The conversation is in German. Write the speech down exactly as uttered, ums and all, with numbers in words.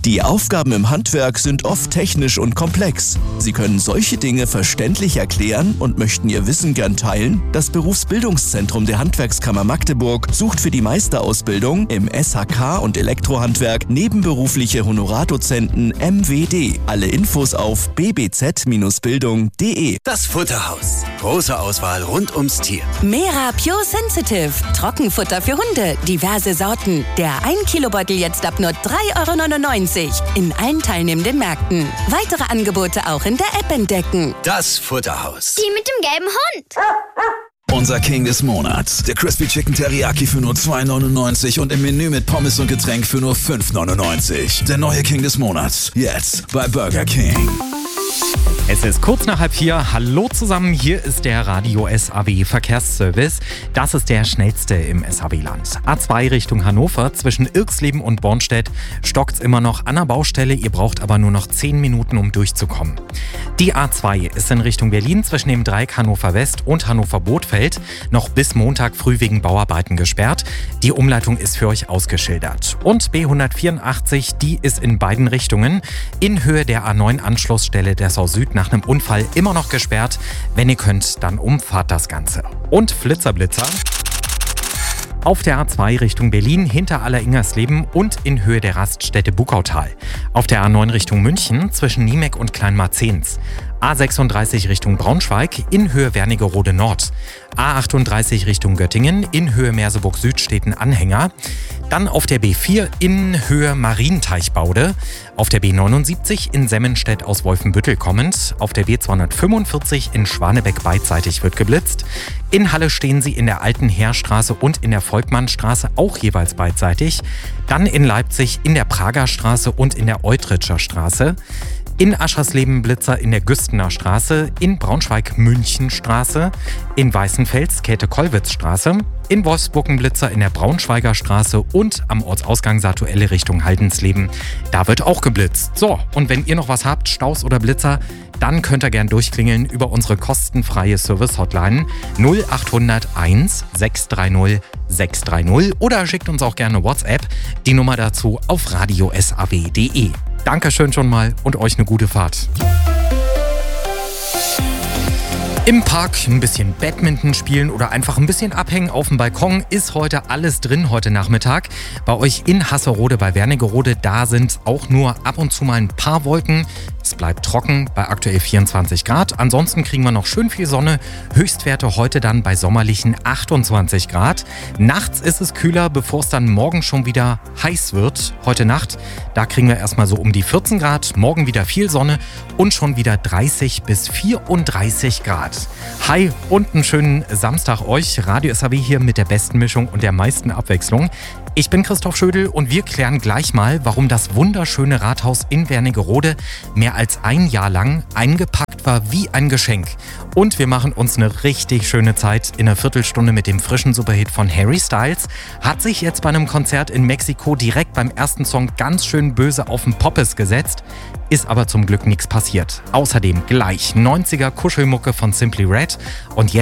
Die Aufgaben im Handwerk sind oft technisch und komplex. Sie können solche Dinge verständlich erklären und möchten Ihr Wissen gern teilen? Das Berufsbildungszentrum der Handwerkskammer Magdeburg sucht für die Meisterausbildung im S H K und Elektrohandwerk nebenberufliche Honorardozenten M W D. Alle Infos auf b b z Bindestrich bildung punkt de. Das Futterhaus. Große Auswahl rund ums Tier. Mera Pure Sensitive. Trockenfutter für Hunde. Diverse Sorten. Der ein Kilo Beutel jetzt ab nur drei Euro neunundneunzig. In allen teilnehmenden Märkten. Weitere Angebote auch in der App entdecken. Das Futterhaus. Die mit dem gelben Hund. Unser King des Monats. Der Crispy Chicken Teriyaki für nur zwei neunundneunzig und im Menü mit Pommes und Getränk für nur fünf neunundneunzig. Der neue King des Monats. Jetzt bei Burger King. Es ist kurz nach halb vier. Hallo zusammen, hier ist der Radio S A W Verkehrsservice. Das ist der schnellste im S A W-Land. A zwei Richtung Hannover, zwischen Irxleben und Bornstedt stockt's immer noch an der Baustelle. Ihr braucht aber nur noch zehn Minuten, um durchzukommen. Die A zwei ist in Richtung Berlin zwischen dem Dreieck Hannover West und Hannover Bothfeld noch bis Montag früh wegen Bauarbeiten gesperrt. Die Umleitung ist für euch ausgeschildert. Und B hundertvierundachtzig, die ist in beiden Richtungen in Höhe der A neun Anschlussstelle der Sau Süd nach einem Unfall immer noch gesperrt. Wenn ihr könnt, dann umfahrt das Ganze. Und Flitzerblitzer. Auf der A zwei Richtung Berlin hinter Alleringersleben und in Höhe der Raststätte Buckautal. Auf der A neun Richtung München zwischen Niemek und Kleinmarzens. A sechsunddreißig Richtung Braunschweig in Höhe Wernigerode Nord. A achtunddreißig Richtung Göttingen in Höhe Merseburg Süd steht ein Anhänger. Dann auf der B vier in Höhe Marienteichbaude. Auf der B neunundsiebzig in Semmenstedt aus Wolfenbüttel kommend. Auf der B zweihundertfünfundvierzig in Schwanebeck beidseitig wird geblitzt. In Halle stehen sie in der Alten Heerstraße und in der Volkmannstraße auch jeweils beidseitig. Dann in Leipzig in der Prager Straße und in der Eutritscher Straße. In Aschersleben Blitzer in der Güstener Straße, in Braunschweig Münchenstraße, in Weißenfels Käthe-Kollwitz-Straße, in Wolfsburg ein Blitzer in der Braunschweiger Straße und am Ortsausgang Satuelle Richtung Haldensleben. Da wird auch geblitzt. So, und wenn ihr noch was habt, Staus oder Blitzer, dann könnt ihr gern durchklingeln über unsere kostenfreie Service-Hotline null achthundert eins sechs drei null sechs drei null oder schickt uns auch gerne WhatsApp. Die Nummer dazu auf radio s a w punkt de. Dankeschön schon mal und euch eine gute Fahrt. Im Park ein bisschen Badminton spielen oder einfach ein bisschen abhängen auf dem Balkon ist heute alles drin heute Nachmittag. Bei euch in Hasserode bei Wernigerode, da sind auch nur ab und zu mal ein paar Wolken. Es bleibt trocken bei aktuell vierundzwanzig Grad. Ansonsten kriegen wir noch schön viel Sonne. Höchstwerte heute dann bei sommerlichen achtundzwanzig Grad. Nachts ist es kühler, bevor es dann morgen schon wieder heiß wird. Heute Nacht, da kriegen wir erstmal so um die vierzehn Grad. Morgen wieder viel Sonne und schon wieder dreißig bis vierunddreißig Grad. Hi und einen schönen Samstag euch. Radio S A W hier mit der besten Mischung und der meisten Abwechslung. Ich bin Christoph Schödel und wir klären gleich mal, warum das wunderschöne Rathaus in Wernigerode mehr als ein Jahr lang eingepackt war wie ein Geschenk. Und wir machen uns eine richtig schöne Zeit in einer Viertelstunde mit dem frischen Superhit von Harry Styles. Hat sich jetzt bei einem Konzert in Mexiko direkt beim ersten Song ganz schön böse auf den Poppes gesetzt. Ist aber zum Glück nichts passiert. Außerdem gleich neunziger Kuschelmucke von Simply Red und jetzt